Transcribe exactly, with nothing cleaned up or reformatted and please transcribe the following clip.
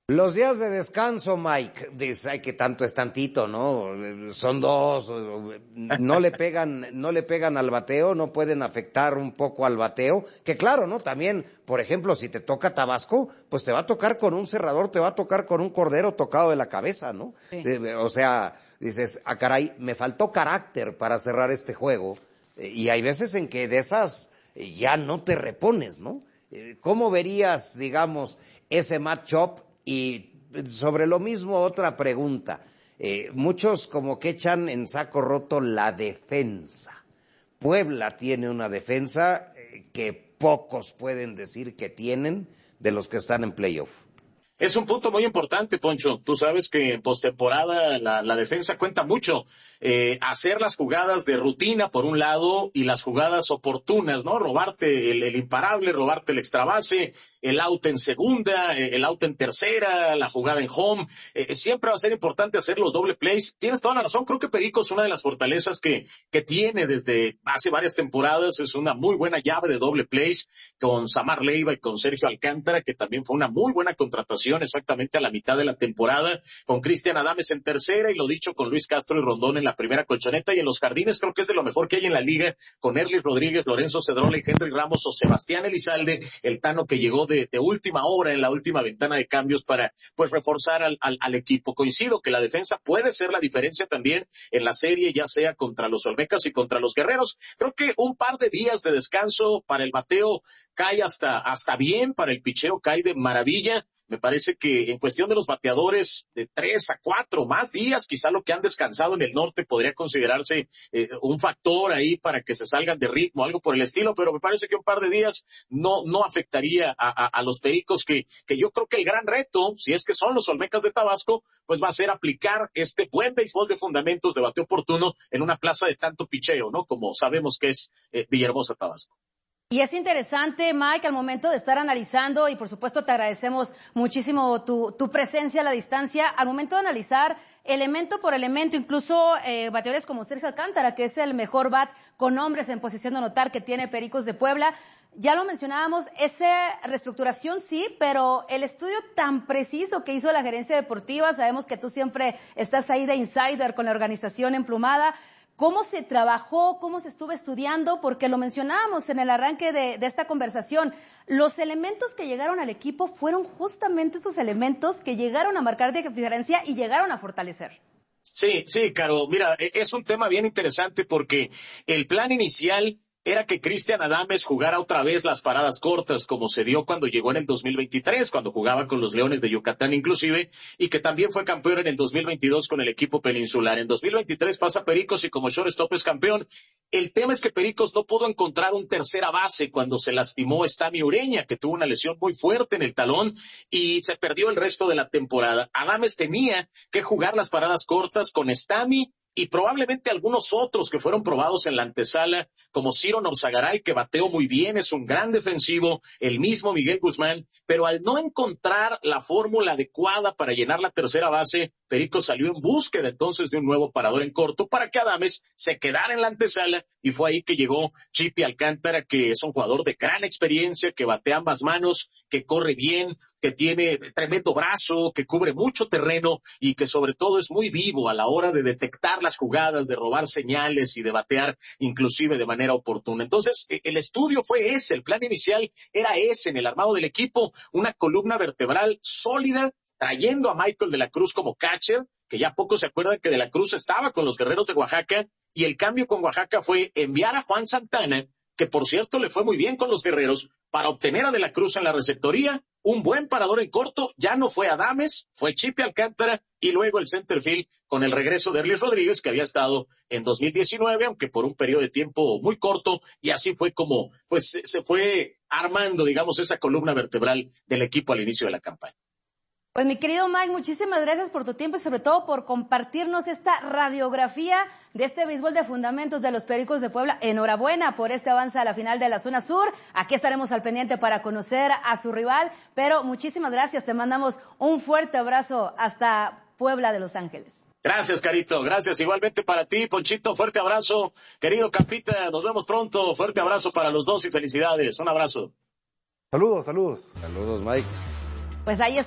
Los días de descanso, Mike, dices, ay, que tanto es tantito, ¿no? Son dos, no le pegan, no le pegan al bateo, no pueden afectar un poco al bateo, que claro, ¿no? También, por ejemplo, si te toca Tabasco, pues te va a tocar con un cerrador, te va a tocar con un cordero tocado de la cabeza, ¿no? Sí. Eh, o sea, dices, ah, caray, me faltó carácter para cerrar este juego, eh, y hay veces en que de esas eh, ya no te repones, ¿no? Eh, ¿Cómo verías, digamos, ese matchup? Y sobre lo mismo, otra pregunta. Eh, muchos como que echan en saco roto la defensa. Puebla tiene una defensa eh, que pocos pueden decir que tienen de los que están en playoff. Es un punto muy importante, Poncho. Tú sabes que en postemporada la, la defensa cuenta mucho. Eh, hacer las jugadas de rutina por un lado y las jugadas oportunas, ¿no? Robarte el, el imparable, robarte el extra base, el out en segunda, el out en tercera, la jugada en home. Eh, siempre va a ser importante hacer los doble plays. Tienes toda la razón. Creo que Perico es una de las fortalezas que, que tiene desde hace varias temporadas. Es una muy buena llave de doble plays con Samar Leiva y con Sergio Alcántara, que también fue una muy buena contratación exactamente a la mitad de la temporada, con Cristian Adames en tercera y lo dicho con Luis Castro y Rondón en la primera colchoneta, y en los jardines creo que es de lo mejor que hay en la liga, con Erly Rodríguez, Lorenzo Cedrola y Henry Ramos o Sebastián Elizalde, el Tano que llegó de, de última hora en la última ventana de cambios para pues reforzar al, al, al equipo. Coincido que la defensa puede ser la diferencia también en la serie, ya sea contra los Olmecas y contra los Guerreros. Creo que un par de días de descanso para el bateo cae hasta, hasta bien, para el picheo cae de maravilla. Me parece que en cuestión de los bateadores, de tres a cuatro más días, quizá lo que han descansado en el norte podría considerarse eh, un factor ahí para que se salgan de ritmo, algo por el estilo, pero me parece que un par de días no no afectaría a, a, a los Pericos, que, que yo creo que el gran reto, si es que son los Olmecas de Tabasco, pues va a ser aplicar este buen béisbol de fundamentos de bateo oportuno en una plaza de tanto picheo, ¿no? Como sabemos que es eh, Villahermosa, Tabasco. Y es interesante, Mike, al momento de estar analizando, y por supuesto te agradecemos muchísimo tu, tu presencia a la distancia, al momento de analizar elemento por elemento, incluso eh, bateadores como Sergio Alcántara, que es el mejor bat con hombres en posición de anotar que tiene Pericos de Puebla. Ya lo mencionábamos, esa reestructuración sí, pero el estudio tan preciso que hizo la gerencia deportiva, sabemos que tú siempre estás ahí de insider con la organización emplumada. ¿Cómo se trabajó? ¿Cómo se estuvo estudiando? Porque lo mencionábamos en el arranque de, de esta conversación. Los elementos que llegaron al equipo fueron justamente esos elementos que llegaron a marcar diferencia y llegaron a fortalecer. Sí, sí, Caro. Mira, es un tema bien interesante porque el plan inicial era que Cristian Adames jugara otra vez las paradas cortas, como se dio cuando llegó en el dos mil veintitrés, cuando jugaba con los Leones de Yucatán inclusive, y que también fue campeón en el dos mil veintidós con el equipo peninsular. En dos mil veintitrés pasa Pericos y como shortstop es campeón. El tema es que Pericos no pudo encontrar un tercera base cuando se lastimó Stami Ureña, que tuvo una lesión muy fuerte en el talón y se perdió el resto de la temporada. Adames tenía que jugar las paradas cortas con Stami y probablemente algunos otros que fueron probados en la antesala, como Ciro Norzagaray, que bateó muy bien, es un gran defensivo, el mismo Miguel Guzmán, pero al no encontrar la fórmula adecuada para llenar la tercera base, Perico salió en búsqueda entonces de un nuevo parador en corto para que Adames se quedara en la antesala, y fue ahí que llegó Chipi Alcántara, que es un jugador de gran experiencia, que batea ambas manos, que corre bien, que tiene tremendo brazo, que cubre mucho terreno y que sobre todo es muy vivo a la hora de detectar las jugadas, de robar señales y de batear inclusive de manera oportuna. Entonces, el estudio fue ese, el plan inicial era ese en el armado del equipo, una columna vertebral sólida, trayendo a Michael de la Cruz como catcher, que ya pocos se acuerdan que de la Cruz estaba con los Guerreros de Oaxaca, y el cambio con Oaxaca fue enviar a Juan Santana, que por cierto le fue muy bien con los Guerreros, para obtener a De la Cruz en la receptoría, un buen parador en corto, ya no fue Adames, fue Chipi Alcántara, y luego el center field con el regreso de Erly Rodríguez, que había estado en dos mil diecinueve, aunque por un periodo de tiempo muy corto, y así fue como pues se fue armando, digamos, esa columna vertebral del equipo al inicio de la campaña. Pues mi querido Mike, muchísimas gracias por tu tiempo y sobre todo por compartirnos esta radiografía de este béisbol de fundamentos de los Pericos de Puebla. Enhorabuena por este avance a la final de la zona sur. Aquí estaremos al pendiente para conocer a su rival, pero muchísimas gracias. Te mandamos un fuerte abrazo hasta Puebla de Los Ángeles. Gracias, Carito. Gracias. Igualmente para ti, Ponchito. Fuerte abrazo. Querido Capita, nos vemos pronto. Fuerte abrazo para los dos y felicidades. Un abrazo. Saludos, saludos. Saludos, Mike. Pues ahí está.